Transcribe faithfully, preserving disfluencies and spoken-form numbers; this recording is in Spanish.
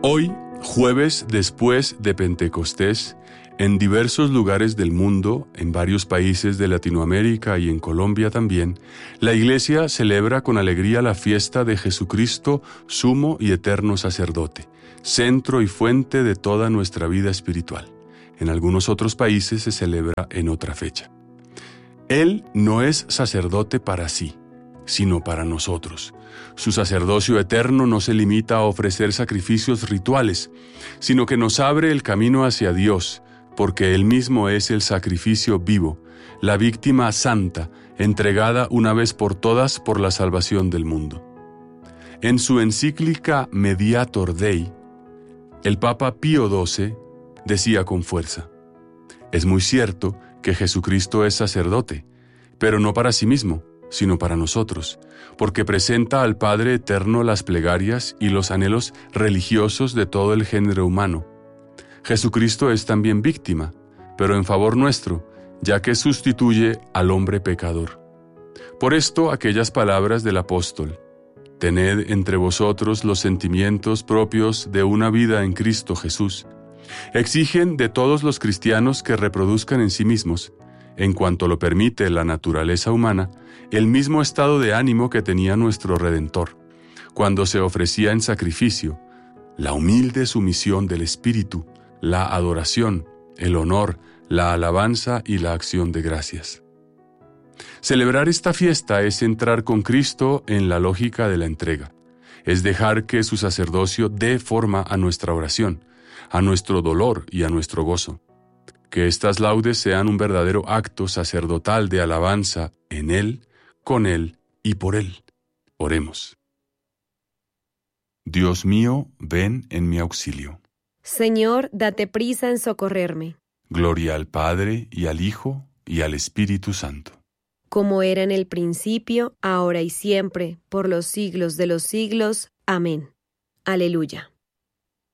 Hoy, jueves después de Pentecostés, en diversos lugares del mundo, en varios países de Latinoamérica y en Colombia también, la Iglesia celebra con alegría la fiesta de Jesucristo, sumo y eterno sacerdote, centro y fuente de toda nuestra vida espiritual. En algunos otros países se celebra en otra fecha. Él no es sacerdote para sí, sino para nosotros. Su sacerdocio eterno no se limita a ofrecer sacrificios rituales, sino que nos abre el camino hacia Dios, porque Él mismo es el sacrificio vivo, la víctima santa, entregada una vez por todas por la salvación del mundo. En su encíclica Mediator Dei, el Papa Pío doce decía con fuerza: es muy cierto que Jesucristo es sacerdote, pero no para sí mismo, sino para nosotros, porque presenta al Padre Eterno las plegarias y los anhelos religiosos de todo el género humano. Jesucristo es también víctima, pero en favor nuestro, ya que sustituye al hombre pecador. Por esto aquellas palabras del apóstol: tened entre vosotros los sentimientos propios de una vida en Cristo Jesús, exigen de todos los cristianos que reproduzcan en sí mismos, en cuanto lo permite la naturaleza humana, el mismo estado de ánimo que tenía nuestro Redentor, cuando se ofrecía en sacrificio, la humilde sumisión del espíritu, la adoración, el honor, la alabanza y la acción de gracias. Celebrar esta fiesta es entrar con Cristo en la lógica de la entrega, es dejar que su sacerdocio dé forma a nuestra oración, a nuestro dolor y a nuestro gozo. Que estas laudes sean un verdadero acto sacerdotal de alabanza en Él, con Él y por Él. Oremos. Dios mío, ven en mi auxilio. Señor, date prisa en socorrerme. Gloria al Padre, y al Hijo, y al Espíritu Santo. Como era en el principio, ahora y siempre, por los siglos de los siglos. Amén. Aleluya.